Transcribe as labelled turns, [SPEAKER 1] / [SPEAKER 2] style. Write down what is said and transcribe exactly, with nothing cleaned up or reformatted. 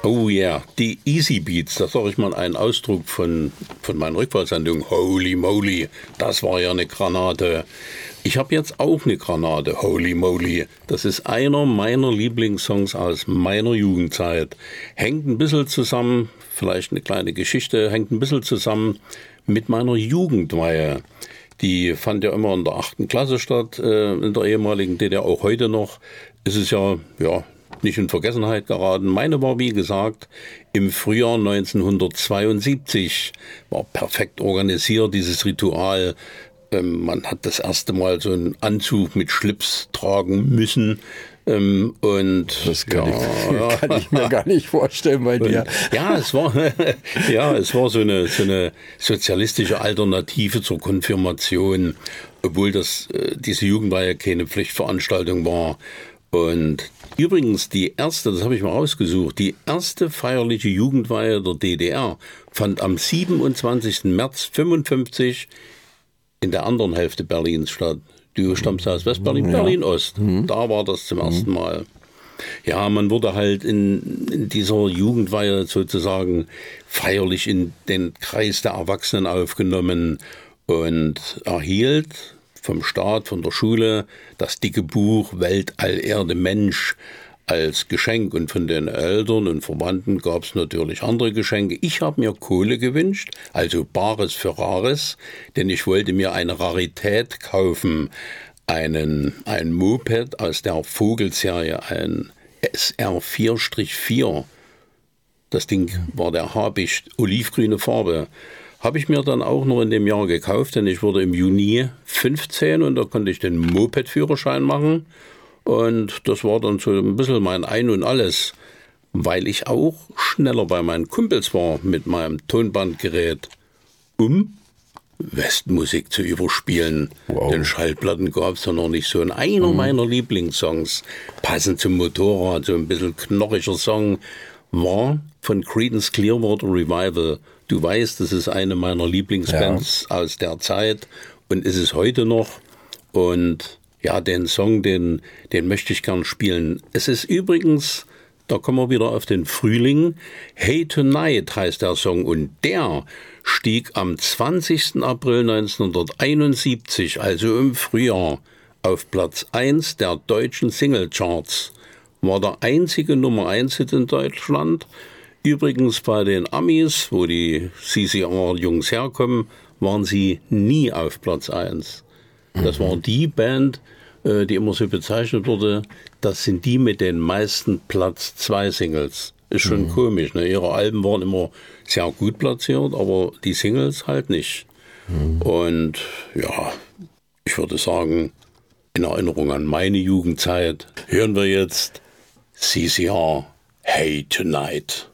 [SPEAKER 1] Oh ja, yeah. Die Easy Beats, das sage ich mal einen Ausdruck von, von meiner Rückfallsendung. Holy moly, das war ja eine Granate. Ich habe jetzt auch eine Granate, Holy moly. Das ist einer meiner Lieblingssongs aus meiner Jugendzeit. Hängt ein bisschen zusammen, vielleicht eine kleine Geschichte, hängt ein bisschen zusammen mit meiner Jugendweihe. Die fand ja immer in der achten Klasse statt, äh, in der ehemaligen D D R, auch heute noch. Ist es ja, ja, nicht in Vergessenheit geraten. Meine war, wie gesagt, im Frühjahr neunzehnhundertzweiundsiebzig. War perfekt organisiert, dieses Ritual. Ähm, man hat das erste Mal so einen Anzug mit Schlips tragen müssen. Ähm, und
[SPEAKER 2] das kann,
[SPEAKER 1] ja,
[SPEAKER 2] ich, kann ich mir gar nicht vorstellen bei dir.
[SPEAKER 1] Und, ja, es war, ja, es war so eine, so eine sozialistische Alternative zur Konfirmation, obwohl das, diese Jugendweihe keine Pflichtveranstaltung war. Und übrigens die erste, das habe ich mal rausgesucht, die erste feierliche Jugendweihe der D D R fand am siebenundzwanzigsten März fünfundfünfzig in der anderen Hälfte Berlins statt. Du stammst aus Westberlin, ja. Berlin-Ost. Mhm. Da war das zum ersten Mal. Ja, man wurde halt in, in dieser Jugendweihe sozusagen feierlich in den Kreis der Erwachsenen aufgenommen und erhielt vom Staat, von der Schule, das dicke Buch Weltall, Erde, Mensch als Geschenk. Und von den Eltern und Verwandten gab es natürlich andere Geschenke. Ich habe mir Kohle gewünscht, also Bares für Rares, denn ich wollte mir eine Rarität kaufen, einen, ein Moped aus der Vogel-Serie, ein S R vier vier. Das Ding war der Habicht, olivgrüne Farbe. Habe ich mir dann auch noch in dem Jahr gekauft, denn ich wurde im Juni fünfzehn und da konnte ich den Moped-Führerschein machen. Und das war dann so ein bisschen mein Ein und Alles, weil ich auch schneller bei meinen Kumpels war mit meinem Tonbandgerät, um Westmusik zu überspielen. Wow. Denn Schallplatten gab es ja noch nicht so. Und einer mhm. meiner Lieblingssongs, passend zum Motorrad, so ein bisschen knorriger Song, war von Creedence Clearwater Revival. Du weißt, das ist eine meiner Lieblingsbands ja. aus der Zeit und ist es heute noch. Und ja, den Song, den, den möchte ich gern spielen. Es ist übrigens, da kommen wir wieder auf den Frühling, Hey Tonight heißt der Song und der stieg am zwanzigsten April neunzehnhunderteinundsiebzig, also im Frühjahr, auf Platz eins der deutschen Singlecharts. War der einzige Nummer eins Hit in Deutschland. Übrigens bei den Amis, wo die C C R-Jungs herkommen, waren sie nie auf Platz eins. Das war die Band, die immer so bezeichnet wurde, das sind die mit den meisten Platz zwei Singles. Ist schon mhm. komisch, ne? Ihre Alben waren immer sehr gut platziert, aber die Singles halt nicht. Mhm. Und ja, ich würde sagen, in Erinnerung an meine Jugendzeit hören wir jetzt C C R, Hey Tonight.